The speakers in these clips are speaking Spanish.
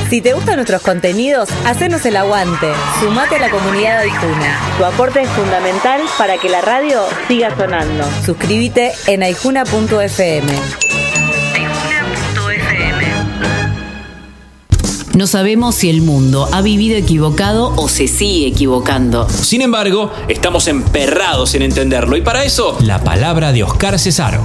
Si te gustan nuestros contenidos, hacenos el aguante. Sumate a la comunidad Aijuna. Tu aporte es fundamental para que la radio siga sonando. Suscríbete en aijuna.fm. No sabemos si el mundo ha vivido equivocado o se sigue equivocando. Sin embargo, estamos emperrados en entenderlo y para eso, la palabra de Oscar Cesaro.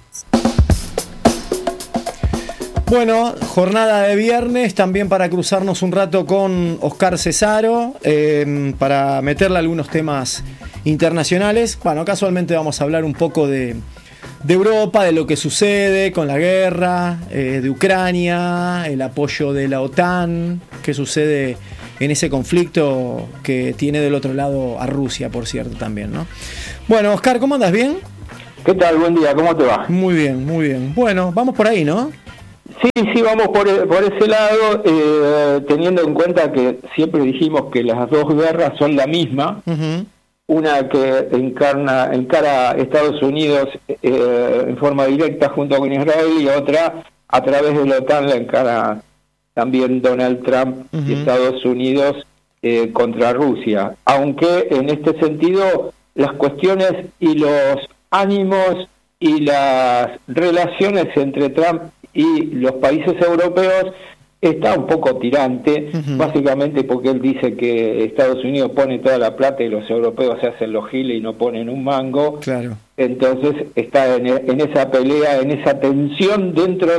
Bueno, jornada de viernes también para cruzarnos un rato con Oscar Cesaro, para meterle algunos temas internacionales. Bueno, casualmente vamos a hablar un poco de Europa, de lo que sucede con la guerra, de Ucrania, el apoyo de la OTAN, qué sucede en ese conflicto que tiene del otro lado a Rusia, por cierto, también, ¿no? Bueno, Oscar, ¿cómo andas? ¿Bien? ¿Qué tal? Buen día, ¿cómo te va? Muy bien, muy bien. Bueno, vamos por ahí, ¿no? Sí, vamos por ese lado, teniendo en cuenta que siempre dijimos que las dos guerras son la misma. Uh-huh. Una que encara a Estados Unidos en forma directa junto con Israel y otra a través de la OTAN la encara también Donald Trump y Estados Unidos contra Rusia. Aunque en este sentido las cuestiones y los ánimos y las relaciones entre Trump y los países europeos está un poco tirante, básicamente porque él dice que Estados Unidos pone toda la plata y los europeos se hacen los giles y no ponen un mango. Claro. Entonces está en esa pelea, en esa tensión dentro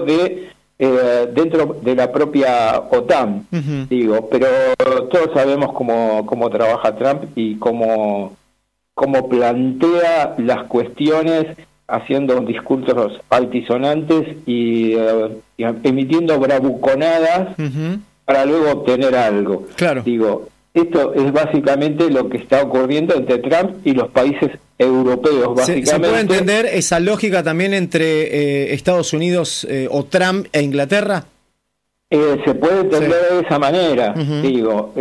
de la propia OTAN, digo. Pero todos sabemos cómo trabaja Trump y cómo plantea las cuestiones, haciendo discursos altisonantes y emitiendo bravuconadas para luego obtener algo. Claro. Digo, esto es básicamente lo que está ocurriendo entre Trump y los países europeos, básicamente. ¿Se puede entender esa lógica también entre Estados Unidos o Trump e Inglaterra? Se puede entender de esa manera, digo.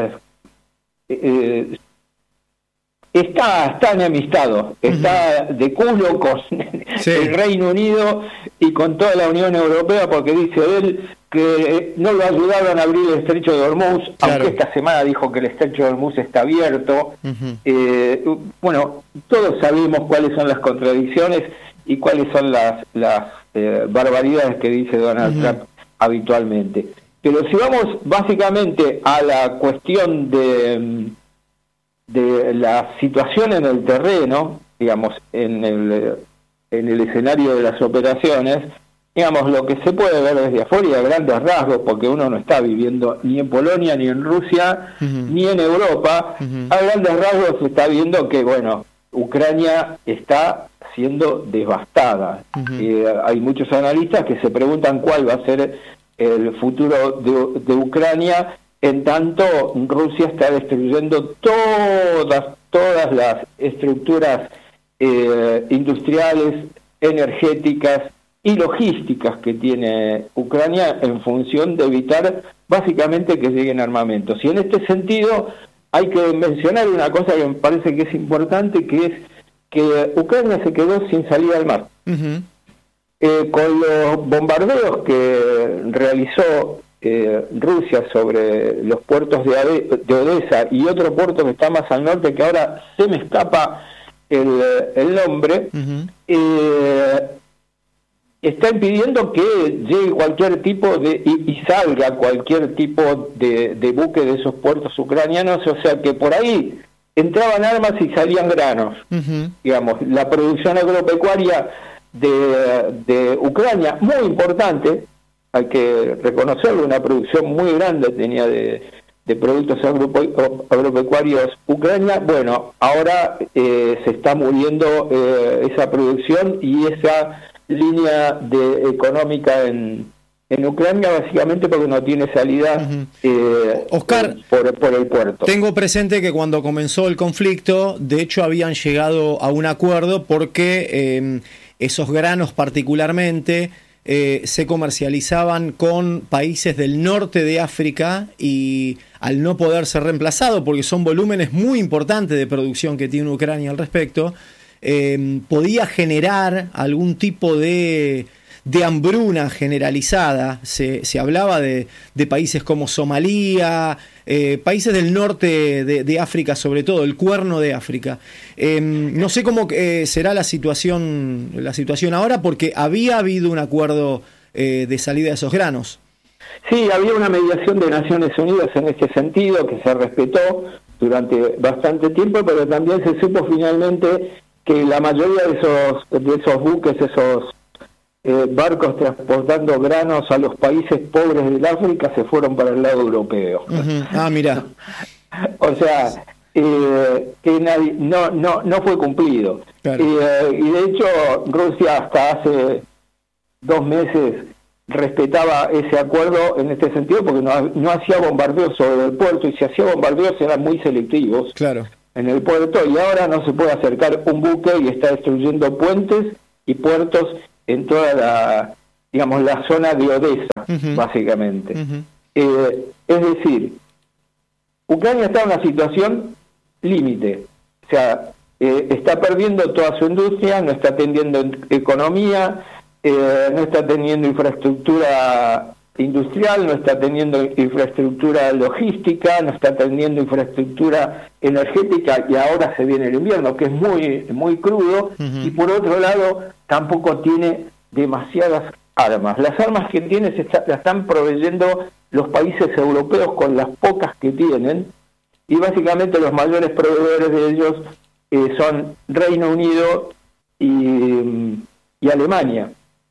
Está enemistado, está de culo con el Reino Unido y con toda la Unión Europea, porque dice él que no lo ayudaron a abrir el estrecho de Hormuz, aunque esta semana dijo que el estrecho de Hormuz está abierto. Bueno, todos sabemos cuáles son las contradicciones y cuáles son las barbaridades que dice Donald Trump habitualmente. Pero si vamos básicamente a la cuestión de la situación en el terreno, digamos, en el escenario de las operaciones, digamos, lo que se puede ver desde afuera y a grandes rasgos, porque uno no está viviendo ni en Polonia, ni en Rusia, ni en Europa, a grandes rasgos se está viendo que, bueno, Ucrania está siendo devastada. Hay muchos analistas que se preguntan cuál va a ser el futuro de Ucrania, en tanto Rusia está destruyendo todas las estructuras industriales, energéticas y logísticas que tiene Ucrania en función de evitar básicamente que lleguen armamentos. Y en este sentido hay que mencionar una cosa que me parece que es importante, que es que Ucrania se quedó sin salida al mar. Con los bombardeos que realizó Rusia sobre los puertos de Odessa y otro puerto que está más al norte, que ahora se me escapa el nombre, está impidiendo que llegue cualquier tipo y salga cualquier tipo de buque de esos puertos ucranianos, o sea que por ahí entraban armas y salían granos. Digamos, la producción agropecuaria de Ucrania, muy importante, hay que reconocerlo, una producción muy grande tenía de productos agropecuarios Ucrania. Bueno, ahora se está muriendo esa producción y esa línea económica en Ucrania, básicamente porque no tiene salida Oscar, por el puerto. Tengo presente que cuando comenzó el conflicto, de hecho habían llegado a un acuerdo porque esos granos particularmente se comercializaban con países del norte de África y al no poder ser reemplazado, porque son volúmenes muy importantes de producción que tiene Ucrania al respecto, podía generar algún tipo de de hambruna generalizada. Se hablaba de países como Somalia, países del norte de África, sobre todo, el Cuerno de África. No sé cómo será la situación ahora, porque había habido un acuerdo de salida de esos granos. Sí, había una mediación de Naciones Unidas en este sentido, que se respetó durante bastante tiempo, pero también se supo finalmente que la mayoría de esos buques, esos barcos transportando granos a los países pobres del África, se fueron para el lado europeo. Uh-huh. Ah, mira. O sea, que nadie, no fue cumplido. Claro. Y de hecho, Rusia hasta hace 2 meses respetaba ese acuerdo en este sentido, porque no hacía bombardeos sobre el puerto, y si hacía bombardeos eran muy selectivos. Claro. En el puerto, y ahora no se puede acercar un buque y está destruyendo puentes y puertos en toda la zona de Odessa, uh-huh, básicamente. Uh-huh. Es decir, Ucrania está en una situación límite, o sea, está perdiendo toda su industria, no está teniendo economía, no está teniendo infraestructura industrial, no está teniendo infraestructura logística, no está teniendo infraestructura energética, y ahora se viene el invierno, que es muy, muy crudo, uh-huh, y por otro lado tampoco tiene demasiadas armas. Las armas que tiene las están proveyendo los países europeos con las pocas que tienen, y básicamente los mayores proveedores de ellos son Reino Unido y Alemania.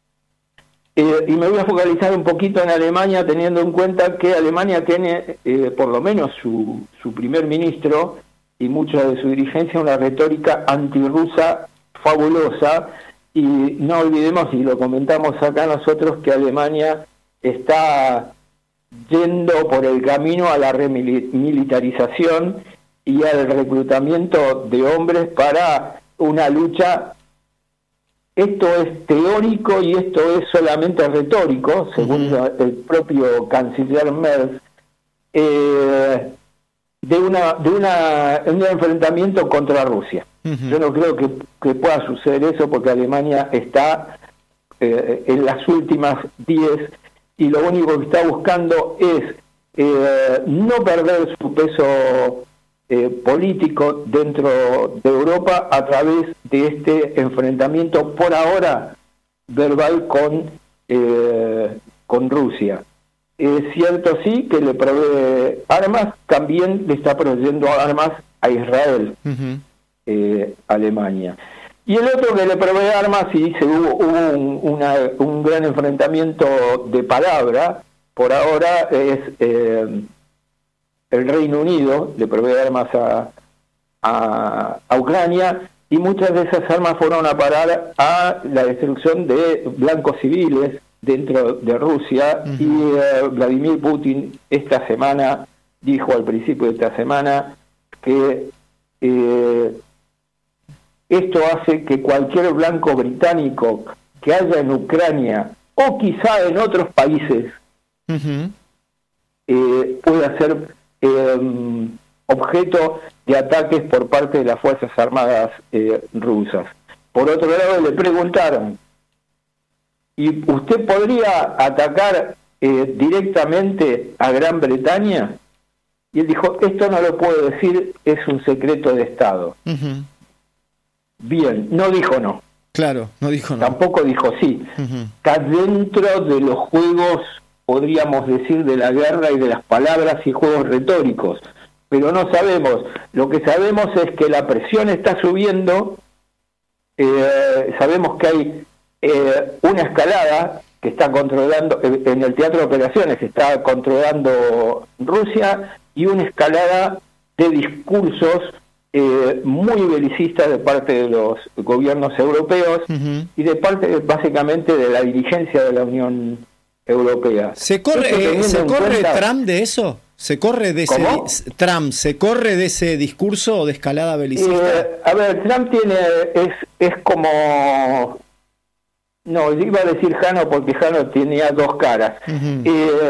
Y me voy a focalizar un poquito en Alemania, teniendo en cuenta que Alemania tiene, por lo menos su primer ministro y mucha de su dirigencia, una retórica antirrusa fabulosa, y no olvidemos, y lo comentamos acá nosotros, que Alemania está yendo por el camino a la remilitarización y al reclutamiento de hombres para una lucha. Esto es teórico y esto es solamente retórico, según uh-huh, el propio canciller Merz, de un enfrentamiento contra Rusia. Uh-huh. Yo no creo que pueda suceder eso, porque Alemania está en las últimas 10, y lo único que está buscando es no perder su peso político dentro de Europa a través de este enfrentamiento, por ahora verbal, con Rusia. Es cierto, sí, que le provee armas, también le está proveyendo armas a Israel, uh-huh, Alemania. Y el otro que le provee armas, sí, hubo un gran enfrentamiento de palabra, por ahora es el Reino Unido, le provee armas a Ucrania, y muchas de esas armas fueron a parar a la destrucción de blancos civiles dentro de Rusia. Uh-huh. Y Vladimir Putin esta semana dijo, al principio de esta semana, que esto hace que cualquier blanco británico que haya en Ucrania, o quizá en otros países, uh-huh, pueda ser objeto de ataques por parte de las Fuerzas Armadas rusas. Por otro lado, le preguntaron, ¿y usted podría atacar directamente a Gran Bretaña? Y él dijo, esto no lo puedo decir, es un secreto de Estado. Uh-huh. Bien, no dijo no. Claro, no dijo no. Tampoco dijo sí. Uh-huh. Está dentro de los juegos, podríamos decir, de la guerra y de las palabras y juegos retóricos. Pero no sabemos. Lo que sabemos es que la presión está subiendo. Sabemos que hay una escalada que está controlando, en el teatro de operaciones está controlando Rusia, y una escalada de discursos muy belicistas de parte de los gobiernos europeos, uh-huh, y de parte básicamente de la dirigencia de la Unión Europea. ¿Se corre Trump de eso? ¿Se corre de Trump se corre de ese discurso de escalada belicista? A ver, Trump es como, no, iba a decir Jano, porque Jano tenía dos caras. Uh-huh.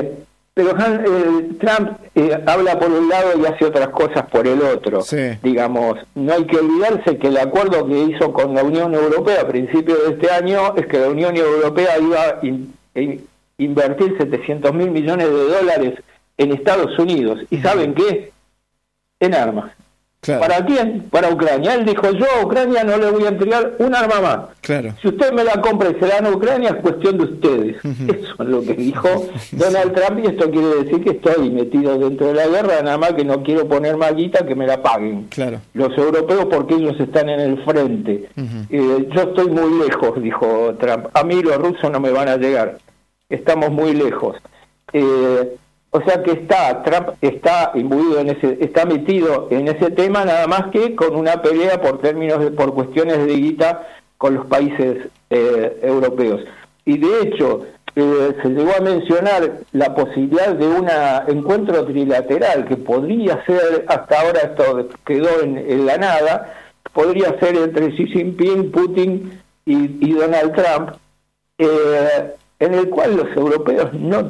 Pero Trump habla por un lado y hace otras cosas por el otro. Sí. Digamos, no hay que olvidarse que el acuerdo que hizo con la Unión Europea a principios de este año es que la Unión Europea iba a invertir 700 mil millones de dólares en Estados Unidos. ¿Y saben qué? En armas. Claro. ¿Para quién? Para Ucrania. Él dijo, yo a Ucrania no le voy a entregar un arma más. Claro. Si usted me la compra y se la dan a Ucrania, es cuestión de ustedes. Eso es lo que dijo Donald Trump, y esto quiere decir que estoy metido dentro de la guerra, nada más que no quiero poner más guita, que me la paguen. Claro. Los europeos, porque ellos están en el frente. Yo estoy muy lejos, dijo Trump. A mí los rusos no me van a llegar. Estamos muy lejos. O sea que Trump está imbuido está metido en ese tema, nada más que con una pelea por cuestiones de guita con los países europeos. Y de hecho, se llegó a mencionar la posibilidad de un encuentro trilateral que podría ser, hasta ahora esto quedó en la nada, podría ser entre Xi Jinping, Putin y Donald Trump, en el cual los europeos no